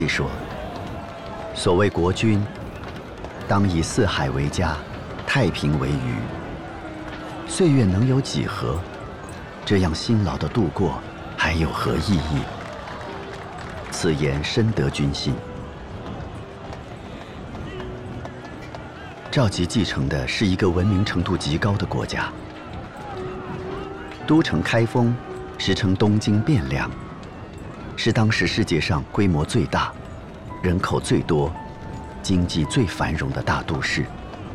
说：“所谓国君，当以四海为家，太平为余。岁月能有几何？这样辛劳的度过，还有何意义？”此言深得君心。赵佶继承的是一个文明程度极高的国家，都城开封，时称东京汴梁，是当时世界上规模最大、人口最多、经济最繁荣的大都市。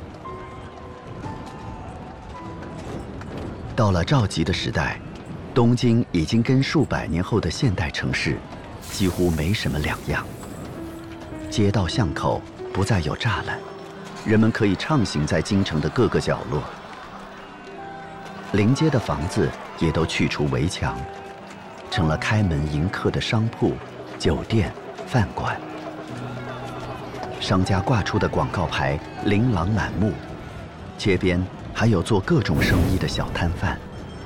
到了赵佶的时代，东京已经跟数百年后的现代城市几乎没什么两样。街道巷口不再有栅栏，人们可以畅行在京城的各个角落。临街的房子也都去除围墙，成了开门迎客的商铺、酒店、饭馆。商家挂出的广告牌琳琅满目，街边还有做各种生意的小摊贩。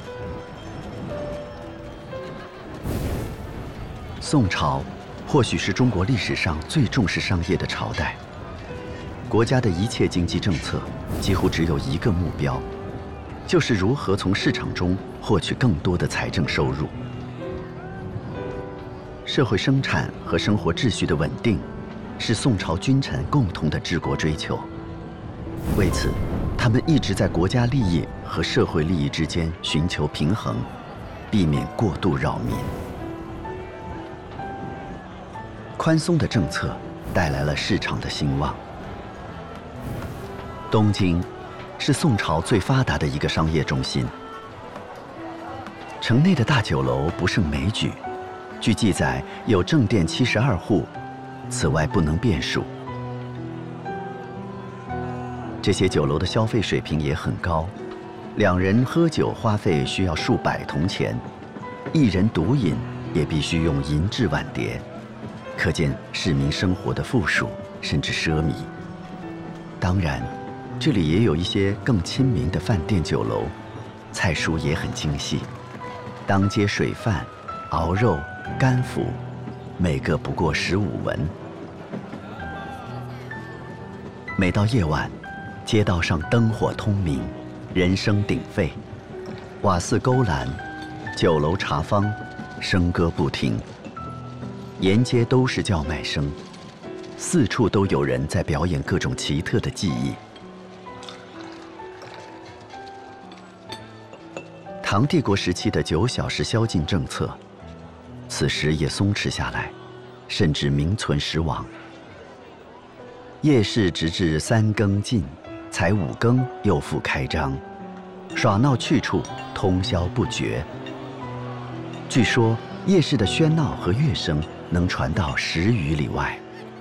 宋朝或许是中国历史上最重视商业的朝代，国家的一切经济政策几乎只有一个目标，就是如何从市场中获取更多的财政收入。社会生产和生活秩序的稳定，是宋朝君臣共同的治国追求。为此，他们一直在国家利益和社会利益之间寻求平衡，避免过度扰民。宽松的政策带来了市场的兴旺。东京是宋朝最发达的一个商业中心，城内的大酒楼不胜枚举，据记载有正店72户，此外不能遍数。这些酒楼的消费水平也很高，2人喝酒花费需要数百铜钱，1人独饮也必须用银制碗碟，可见市民生活的富庶甚至奢靡。当然，这里也有一些更亲民的饭店酒楼，菜蔬也很精细，当街水饭、熬肉、干腐，每个不过15文。每到夜晚，街道上灯火通明，人声鼎沸，瓦肆勾栏，酒楼茶坊，笙歌不停，沿街都是叫卖声，四处都有人在表演各种奇特的技艺。唐帝国时期的9小时宵禁政策，此时也松弛下来，甚至名存实亡。夜市直至3更尽，才5更又复开张，耍闹去处通宵不绝。据说夜市的喧闹和乐声能传到10余里外。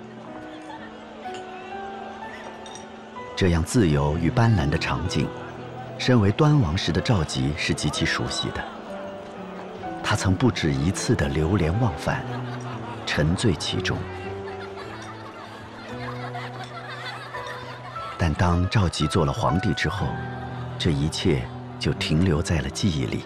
这样自由与斑斓的场景，身为端王时的赵佶是极其熟悉的。他曾不止一次的流连忘返，沉醉其中。但当赵佶做了皇帝之后，这一切就停留在了记忆里。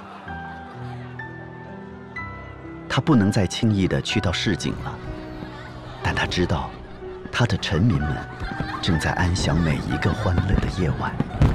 他不能再轻易地去到市井了，但他知道，他的臣民们正在安享每一个欢乐的夜晚。